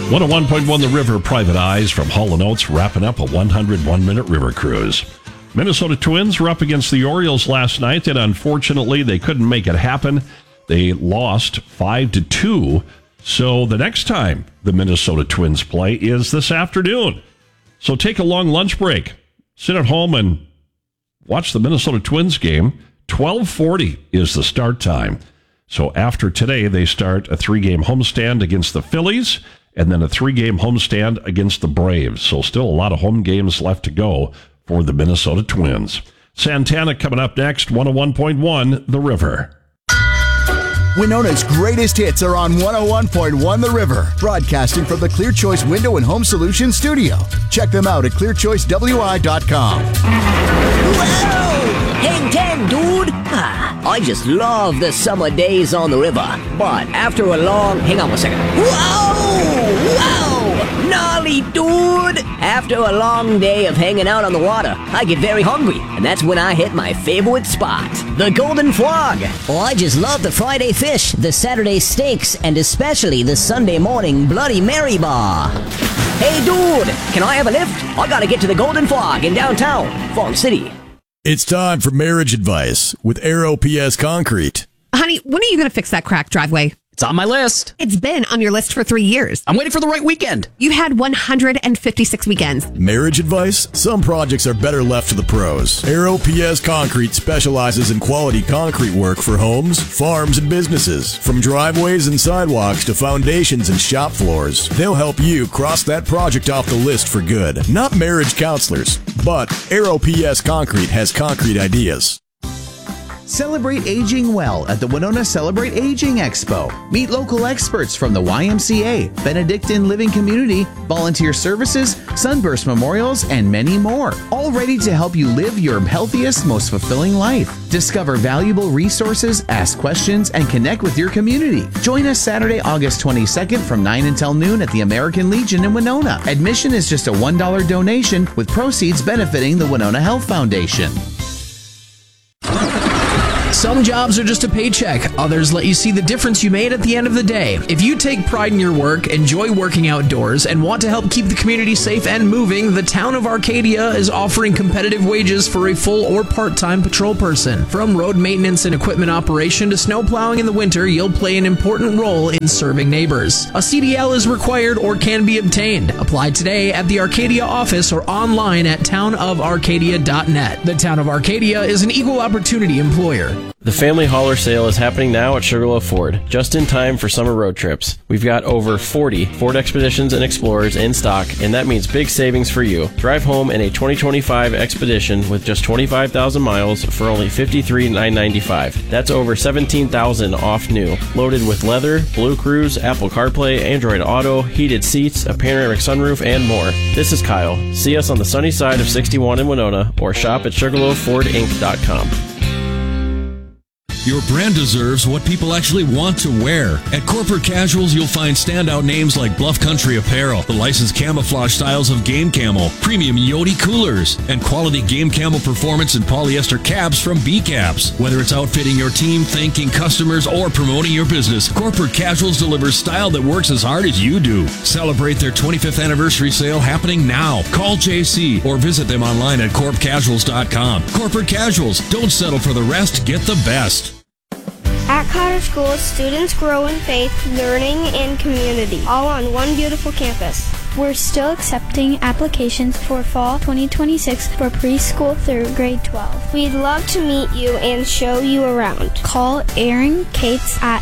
101.1 The River, Private Eyes from Hall & Oates, wrapping up a 101-minute river cruise. Minnesota Twins were up against the Orioles last night, and unfortunately, they couldn't make it happen. They lost 5-2. So the next time the Minnesota Twins play is this afternoon. So take a long lunch break. Sit at home and watch the Minnesota Twins game. 12:40 is the start time. So after today, they start a 3-game homestand against the Phillies and then a 3-game homestand against the Braves. So still a lot of home games left to go for the Minnesota Twins. Santana coming up next, 101.1 The River. Winona's greatest hits are on 101.1 The River, broadcasting from the Clear Choice Window and Home Solutions studio. Check them out at clearchoicewi.com. Whoa! Hang 10, dude! I just love the summer days on the river. But after a long... Hang on one second. Whoa! Whoa! Gnarly, dude! After a long day of hanging out on the water, I get very hungry. And that's when I hit my favorite spot, the Golden Frog. Oh, I just love the Friday fish, the Saturday steaks, and especially the Sunday morning Bloody Mary bar. Hey, dude! Can I have a lift? I gotta get to the Golden Frog in downtown, Falls City. It's time for marriage advice with Aero PS Concrete. Honey, when are you going to fix that cracked driveway? It's on my list. It's been on your list for 3 years. I'm waiting for the right weekend. You had 156 weekends. Marriage advice? Some projects are better left to the pros. Aero PS Concrete specializes in quality concrete work for homes, farms, and businesses. From driveways and sidewalks to foundations and shop floors, they'll help you cross that project off the list for good. Not marriage counselors, but Aero PS Concrete has concrete ideas. Celebrate aging well at the Winona Celebrate Aging Expo. Meet local experts from the YMCA, Benedictine Living Community, Volunteer Services, Sunburst Memorials, and many more. All ready to help you live your healthiest, most fulfilling life. Discover valuable resources, ask questions, and connect with your community. Join us Saturday, August 22nd from 9 until noon at the American Legion in Winona. Admission is just a $1 donation with proceeds benefiting the Winona Health Foundation. Some jobs are just a paycheck. Others let you see the difference you made at the end of the day. If you take pride in your work, enjoy working outdoors, and want to help keep the community safe and moving, the town of Arcadia is offering competitive wages for a full or part-time patrol person. From road maintenance and equipment operation to snow plowing in the winter, you'll play an important role in serving neighbors. A CDL is required or can be obtained. Apply today at the Arcadia office or online at townofarcadia.net. The Town of Arcadia is an equal opportunity employer. The family hauler sale is happening now at Sugarloaf Ford, just in time for summer road trips. We've got over 40 Ford Expeditions and Explorers in stock, and that means big savings for you. Drive home in a 2025 Expedition with just 25,000 miles for only $53,995. That's over $17,000 off new. Loaded with leather, Blue Cruise, Apple CarPlay, Android Auto, heated seats, a panoramic sunroof, and more. This is Kyle. See us on the sunny side of 61 in Winona, or shop at SugarloafFordInc.com. Your brand deserves what people actually want to wear. At Corporate Casuals, you'll find standout names like Bluff Country Apparel, the licensed camouflage styles of Game Camo, premium Yodi coolers, and quality Game Camo performance and polyester caps from B-Caps. Whether it's outfitting your team, thanking customers, or promoting your business, Corporate Casuals delivers style that works as hard as you do. Celebrate their 25th anniversary sale happening now. Call JC or visit them online at corpcasuals.com. Corporate Casuals. Don't settle for the rest. Get the best. At Cotter School, students grow in faith, learning, and community, all on one beautiful campus. We're still accepting applications for fall 2026 for preschool through grade 12. We'd love to meet you and show you around. Call Erin Cates at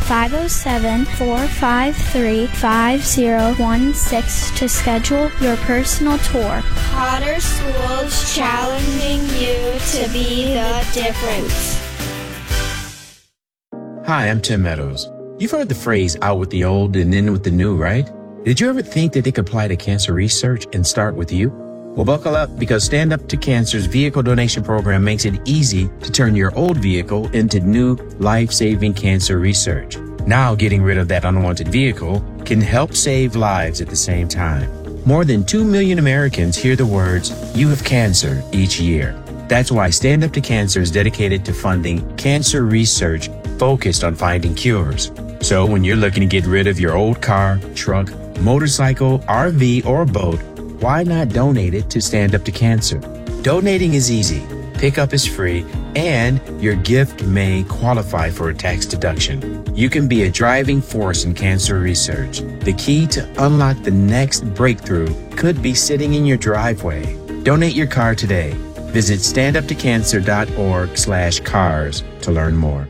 507-453-5016 to schedule your personal tour. Cotter Schools, challenging you to be the difference. Hi, I'm Tim Meadows. You've heard the phrase out with the old and in with the new, right? Did you ever think that they could apply to cancer research and start with you? Well, buckle up, because Stand Up to Cancer's vehicle donation program makes it easy to turn your old vehicle into new life-saving cancer research. Now, getting rid of that unwanted vehicle can help save lives at the same time. More than 2 million Americans hear the words, "You have cancer," each year. That's why Stand Up to Cancer is dedicated to funding cancer research focused on finding cures. So when you're looking to get rid of your old car, truck, motorcycle, RV, or boat, why not donate it to Stand Up to Cancer? Donating is easy, pickup is free, and your gift may qualify for a tax deduction. You can be a driving force in cancer research. The key to unlock the next breakthrough could be sitting in your driveway. Donate your car today. Visit standuptocancer.org/cars to learn more.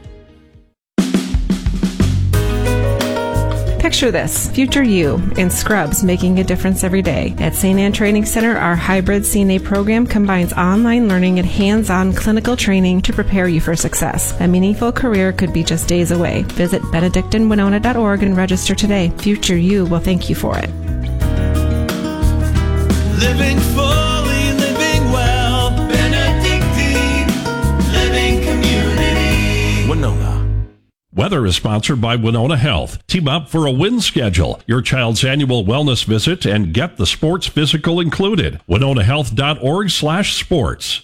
Picture this, future you in scrubs making a difference every day. At St. Anne Training Center, our hybrid CNA program combines online learning and hands-on clinical training to prepare you for success. A meaningful career could be just days away. Visit benedictinwinona.org and register today. Future you will thank you for it. Living fully, living well. Benedictine Living Community. Winona. Weather is sponsored by Winona Health. Team up for a win schedule, your child's annual wellness visit, and get the sports physical included. WinonaHealth.org/sports.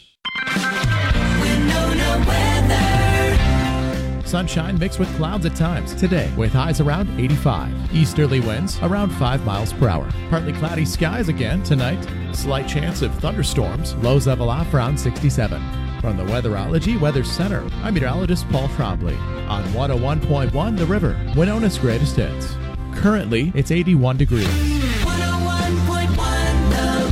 Winona weather. Sunshine mixed with clouds at times today with highs around 85. Easterly winds around 5 miles per hour. Partly cloudy skies again tonight. Slight chance of thunderstorms. Lows level off around 67. From the Weatherology Weather Center, I'm meteorologist Paul Trombley on 101.1 The River, Winona's greatest hits. Currently, it's 81 degrees. 101.1 The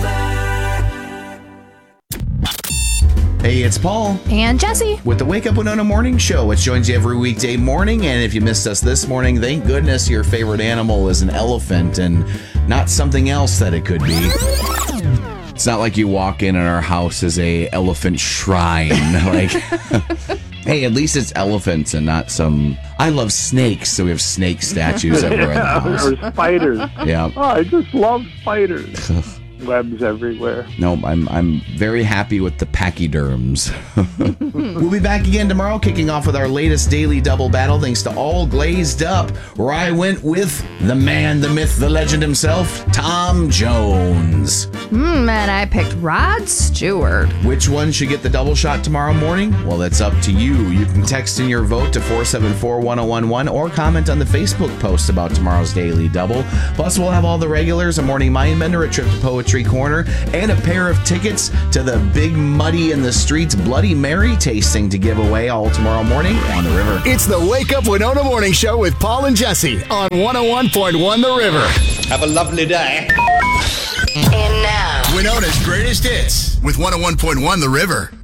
River. Hey, it's Paul. And Jesse. With the Wake Up Winona Morning Show, which joins you every weekday morning. And if you missed us this morning, thank goodness your favorite animal is an elephant and not something else that it could be. It's not like you walk in and our house is a elephant shrine. Like, hey, at least it's elephants and not some... I love snakes, so we have snake statues everywhere in the house. Or spiders. Yeah. Oh, I just love spiders. Webs everywhere. No, I'm very happy with the pachyderms. We'll be back again tomorrow, kicking off with our latest daily double battle, thanks to All Glazed Up, where I went with the man, the myth, the legend himself, Tom Jones. And I picked Rod Stewart. Which one should get the double shot tomorrow morning? Well, that's up to you. You can text in your vote to 474-1011 or comment on the Facebook post about tomorrow's daily double. Plus, we'll have all the regulars, a morning mindbender, a trip to Poetry Corner, and a pair of tickets to the Big Muddy in the Streets Bloody Mary tasting to give away all tomorrow morning on The River. It's the Wake Up Winona Morning Show with Paul and Jesse on 101.1 The River. Have a lovely day. And now, Winona's greatest hits with 101.1 The River.